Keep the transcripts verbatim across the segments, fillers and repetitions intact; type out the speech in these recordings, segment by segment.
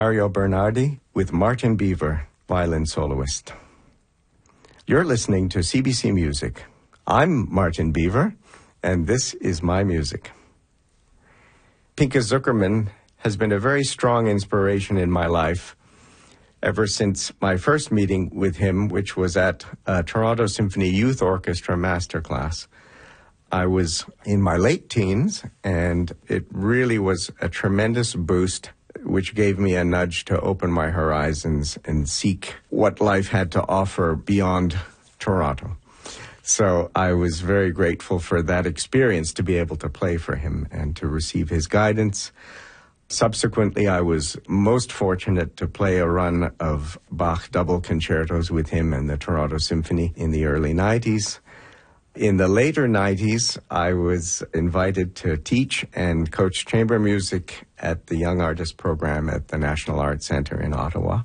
Mario Bernardi with Martin Beaver, violin soloist. You're listening to C B C Music. I'm Martin Beaver, and this is my music. Pinchas Zukerman has been a very strong inspiration in my life ever since my first meeting with him, which was at a Toronto Symphony Youth Orchestra masterclass. I was in my late teens, and it really was a tremendous boost, which gave me a nudge to open my horizons and seek what life had to offer beyond Toronto. So I was very grateful for that experience to be able to play for him and to receive his guidance. Subsequently, I was most fortunate to play a run of Bach double concertos with him and the Toronto Symphony in the early nineties. In the later nineties, I was invited to teach and coach chamber music at the Young Artist Program at the National Arts Centre in Ottawa.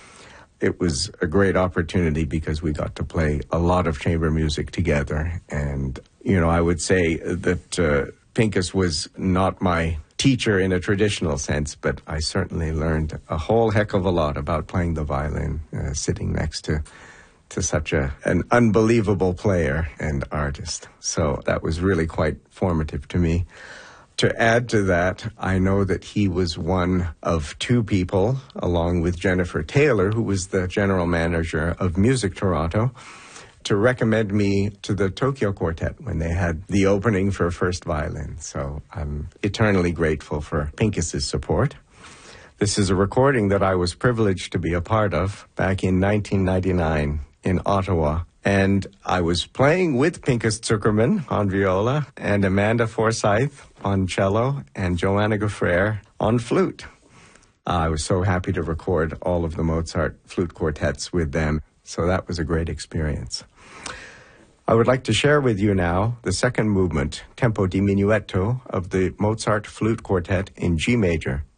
It was a great opportunity because we got to play a lot of chamber music together. And, you know, I would say that uh, Pinchas was not my teacher in a traditional sense, but I certainly learned a whole heck of a lot about playing the violin, uh, sitting next to to such a an unbelievable player and artist. So that was really quite formative to me. To add to that, I know that he was one of two people, along with Jennifer Taylor, who was the general manager of Music Toronto, to recommend me to the Tokyo Quartet when they had the opening for First Violin. So I'm eternally grateful for Pinchas's support. This is a recording that I was privileged to be a part of back in nineteen ninety-nine in Ottawa. And I was playing with Pinchas Zukerman on viola and Amanda Forsyth on cello and Joanna Gaufrere on flute. I was so happy to record all of the Mozart flute quartets with them. So that was a great experience. I would like to share with you now the second movement, Tempo di Minuetto, of the Mozart Flute Quartet in G major.